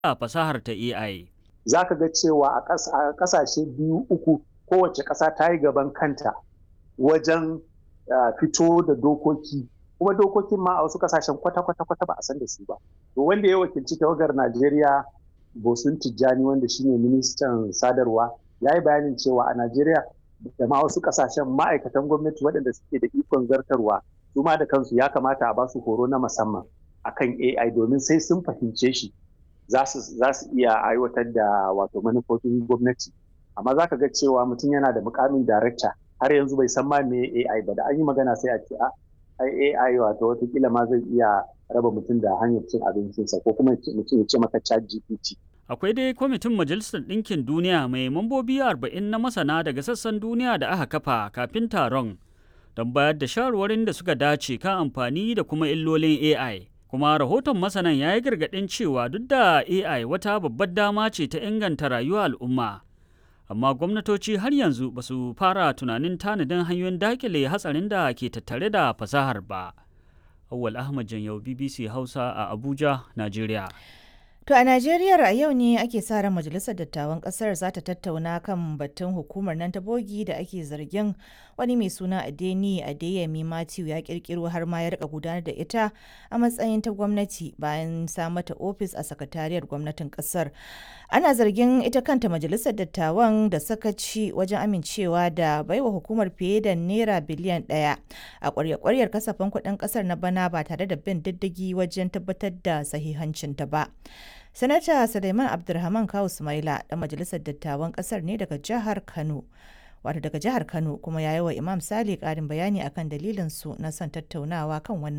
a fasahar ta AI. Za ka ga cewa a ƙasashe 2-3 kowace ƙasa ta yi gaban kanta wajen fito da dokoki, kuma dokokin ma a wasu ƙasashen kwata-kwata ba a san da su ba. To wanda ya wakilci tawagar Najeriya, Bosun Tijjani, wanda shine ministan sadarwa, ya yi bayanin cewa a Najeriya da ma wasu ƙasashen ma'aikatan gwamnati waɗanda suke da ikon zartarwa su ma da kansu ya kamata a ba su horo na musamman akan AI domin sai sun fahimce shi za su iya aiwatar da wato manufofin gwamnati. Amma za ka ga cewa mutum yana da mukamin darakta har yanzu bai san ma me AI ba, da an yi magana sai a ce AI wato watakila ma zai iya raba mutum da hanyar cin abincinsa, ko kuma mutum ya ce maka ChatGPT. Akwai dai kwamitin Majalisar Ɗinkin Duniya mai mambobi 40 na masana daga sassan duniya da aka kafa kafin taron don bayar da shawarwarin da suka dace kan amfani da kuma illolin AI. Kuma rahoton masanan ya yi gargaɗin cewa duk da AI wata babbar dama ce ta inganta rayuwar al'umma, amma gwamnatoci har yanzu ba su fara tunanin tanadin hanyoyin dakile hatsarin da ke tattare da fasahar ba. Awwal Ahmad Janyau, BBC Hausa a Abuja, Najeriya. To a Najeriya a yau ne ake sa ran Majalisar Dattawan Ƙasar za ta tattauna kan batun hukumar nan ta bogi da ake zargin wani mai suna Adeyemi Matthew ya kirkiro har ma ya rika gudanar da ita a matsayin ta gwamnati bayan samata ofis a sakatariyar gwamnatin ƙasar. Ana zargin ita kanta Majalisar Dattawan da sakaci wajen amincewa da baiwa hukumar fiye da naira biliyan 1 a ƙwarya-ƙwaryar kasafin kuɗin ƙasar na bana ba tare da bin diddigi wajen tabbatar da sahihancinta ba. Sanata Suleiman Abdulrahman Kawu Sumaila ɗan Majalisar Dattawan ƙasar ne daga jihar Kano. Kuma ya yi wa Imam Sale ƙarin bayani akan dalilin su na son tattaunawa kan wannan